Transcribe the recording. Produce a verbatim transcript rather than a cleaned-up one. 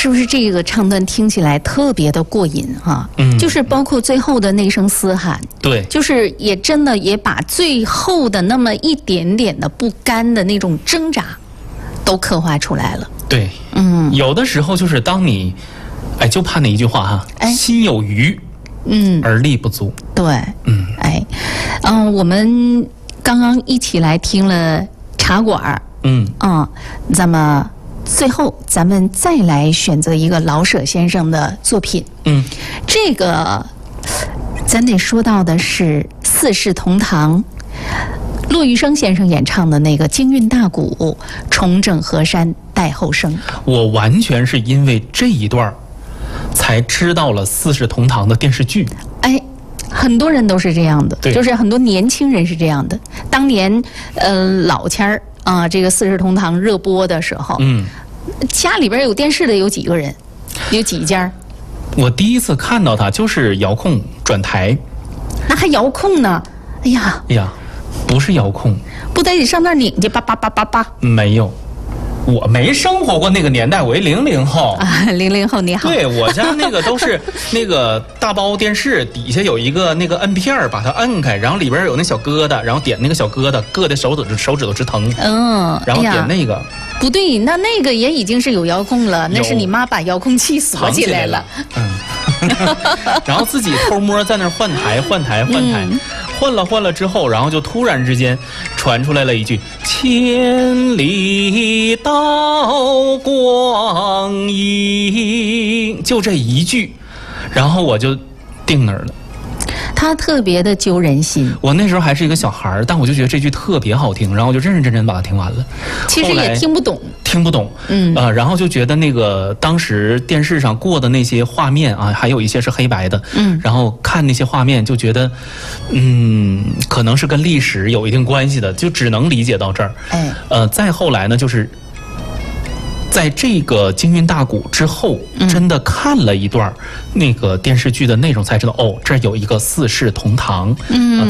是不是这个唱段听起来特别的过瘾啊？ 嗯， 就是包括最后的那声嘶喊， 对， 就是也真的也把最后的那么一点点的不甘的那种挣扎，都刻画出来了。 对， 嗯， 有的时候就是当你，哎，就怕那一句话哈， 哎心有余， 嗯， 而力不足。 对， 嗯， 哎，嗯，我们刚刚一起来听了茶馆儿， 嗯， 嗯，那么最后咱们再来选择一个老舍先生的作品， 嗯， 这个咱得说到的是《四世同堂》。骆玉笙先生演唱的那个京韵大鼓，重整河山待后生。 我完全是因为这一段儿才知道了《四世同堂》的电视剧。 哎，很多人都是这样的， 对就是很多年轻人是这样的。当年，呃，老前儿啊，这个《四世同堂》热播的时候， 嗯， 家里边有电视的有几个人，有几家？ 我第一次看到它就是遥控转台。 那还遥控呢？哎呀， 哎呀，不是遥控， 不得得上那儿拧去，叭叭叭叭叭。 没有，我没生活过那个年代，我一零零后。 啊，零零后你好。 对我家那个都是那个大包电视，底下有一个那个摁片儿，把它摁开，然后里边有那小疙瘩，然后点那个小疙瘩，硌的手指手指头直疼。 嗯， 然后哎呀点那个。 不对，那那个也已经是有遥控了，那是你妈把遥控器锁起来了。 嗯，然后自己偷摸在那儿换台换台换台， 嗯换了换了之后，然后就突然之间传出来了一句“千里刀光阴”，就这一句，然后我就定那儿了。 它特别的揪人心。 我那时候还是一个小孩儿，但我就觉得这句特别好听，然后我就认认真真把它听完了。 其实也听不懂， 听不懂， 嗯呃，然后就觉得那个当时电视上过的那些画面啊，还有一些是黑白的， 嗯然后看那些画面就觉得，嗯，可能是跟历史有一定关系的，就只能理解到这儿。 哎， 呃，再后来呢，就是在这个京韵大鼓之后， 嗯真的看了一段那个电视剧的内容，才知道哦，这儿有一个四世同堂。 嗯。